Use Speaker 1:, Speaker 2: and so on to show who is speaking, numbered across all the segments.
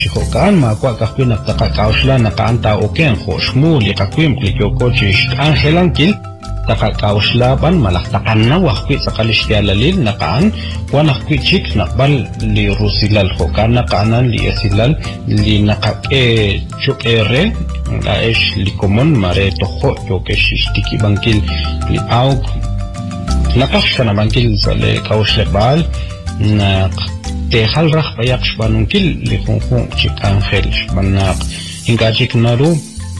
Speaker 1: Chihokan makwa kahpi naktaka kausla nakaanta oken khoshmu li kakwim klikoko chish angelankil taka kausla ban malaktakan na wakwi sakalishtialalil nakaan wanakwi chik nakbal li rusilal hokan nakaanan li esilal li nakake chukere laesh li komon mare toho yoke shishtiki bankil li auk nakashkana bankil sale kausla bal nak tehal rah bayak shbanunkil li khunkhun chik angel shbanak inga chik naru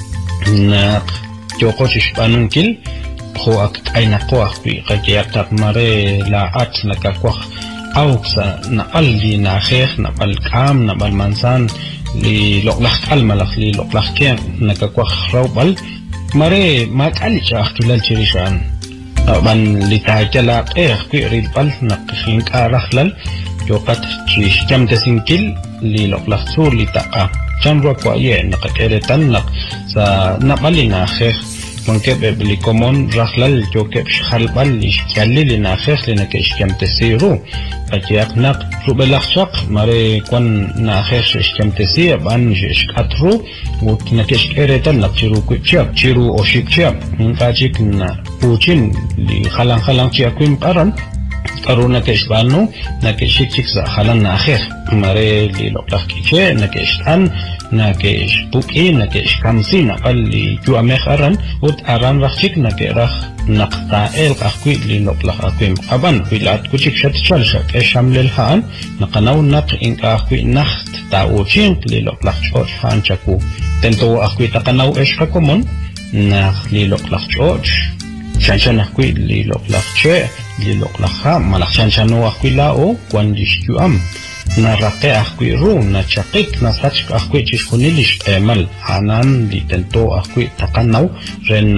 Speaker 1: nak yoko shbanunkil ho ay nakuha kaya tak mare laat nakakuha awk sa napal li nakhekh napal kam napal mansan li loklak almalak li loklak kaya nakakuha rawbal mare makali siya tulal chirishan ban li tahajala kuy rilpal nakishing arahlal yokat chishjam tesingkil li loklak sur li taka chamro kwa ye nakakeretan nak sa napali nakhekh Mungkin beli komon rahlal jokep halbal iskali lina khas lina kishkam tesiru kajiak nak rubelak chak mare kwan na khas iskam tesir ban iskatru ut na kishkeretan nak chiru kuchap chiru oshik chap kajik na puchin li halang chiakwim paran karuna kishbanu na kishik sa halang na khas mare li loklak kiche na kishtan na kesh buki na kesh kamsi na pali jua mekharan ut aran rakchik na kerah naqtael kahkwi li loklak akwim aban wilat kuchik shat chalsha kesham lilhaan nakanaw nak in kahkwi nacht tauchin li loklak choch haan chaku tento ahkwi takanaw eshka komon na li loklak choch shanshan ahkwi li loklak che li loklak ha malak shanshano ahkwi lao kwan dishkyuam na rake ahkwi ru na chakik na sachik ahkwi chishkunilish emal hanan di tento ahkwi takanaw ren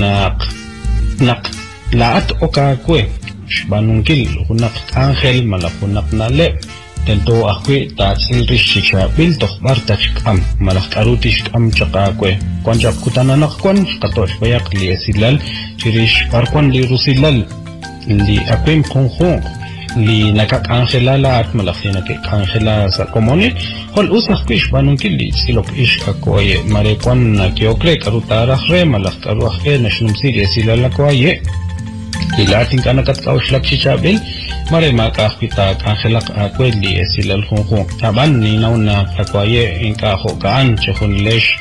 Speaker 1: nak laat oka kwe shbanunkil hunak angel malak hunak nale tento ahkwi ta silrish chichabil tokhbar tachikam malak arutish kam chaka kwe kwan chak kutananak kwan katosh bayak li esilal chirish parkwan li rusilal li akwim khunkhung li nakak angelala at malaki nakik angela sa komoni hol usah kish banunkil li silok ish akoye mare kwan nakiokre karutarah re malak karuah ke nashnumsi silala koye ilating kanakat kauslak chichabil mare makah kita angelak akwe li silal khunkhung taban ni nauna akoye inka hokaan chkhunlesh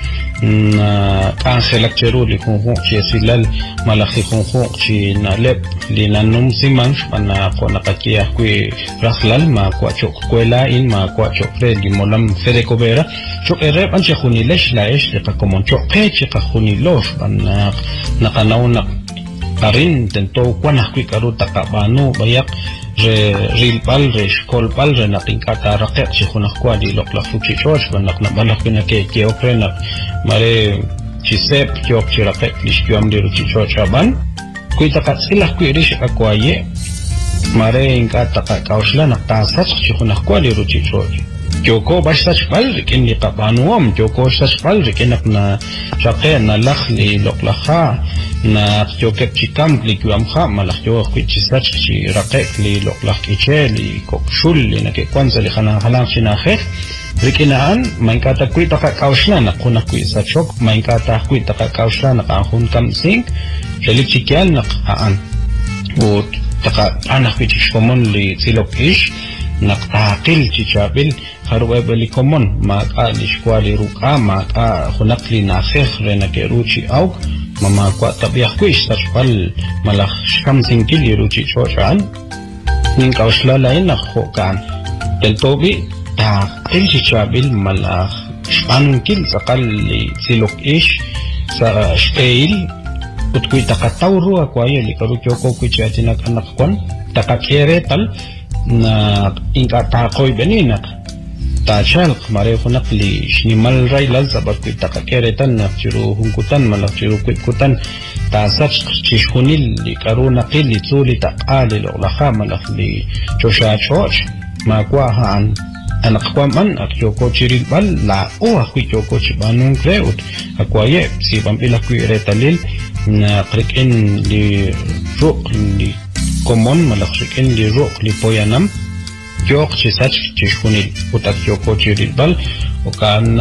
Speaker 1: na angelak cheru li khunkhung chi silal malaki khunkhung chi nalep li nanum simang pana ko nakakia kwi rakhlal ma kwa chok kwela in ma kwa chok re li molam fere kobera chok ere pan che khuni lesh la esh ka komon chok pe che ka khuni losh pan nakanaw na arin tento kwan kwi karu takabanu bayak re rilpal re skolpal re natingkata raket che khunak kwa di loklak fuchi chosh ban nak balak na ke okre nak mare chisep chok chiraket lishkyam de ruchi chochaban kui takat silah kui rish akwaye mare inka takat kausla nak tasach chikhunak kwa li ruchi choch joko bashach pal rikin li qabanuam joko shach pal rikin na chaqe na lakh li loklakha na jokep chikam li kuam kha malakh jo kui chisach chi raqek li loklakh iche li kokshul li nake kwanza li khana halang sinakhe rikinaan maingkata kui takat kausla nak kunak kui sachok maingkata kui takat kausla nak ahun kam sing Helik chikial nak aan ut taka anak pichis komon li silok ish nak takil chichabil harwe beli komon maka li shkwali ruka maka hunak li nakhekh re nakeruchi auk mama kwa tabiyak kuish sarpal malak shkam singkil li ruchi choshan ning kausla lain nak hokan del tobi takil chichabil malak shpanunkil sakal li silok ish sa shpeil Kutkui takatawru akwaye li karu kyoko kui chiatinak anak kwan takakeretal na inka takoy beninak tachal mare hunak li shnimal railal sabat kui takakeretal na chiru hungkutan malak chiru kutan tasach chishkunil li karu nakil li tsuli takali loklakha malak li chosha choch makwa haan anak kwaman ak kyoko chiril bal la o akui kyoko chibanung kreut akwaye si pampila kui retalil na krikin li ruk li komon malak krikin li ruk li poyanam jok chisach chishkunil utak joko chiril bal o kaan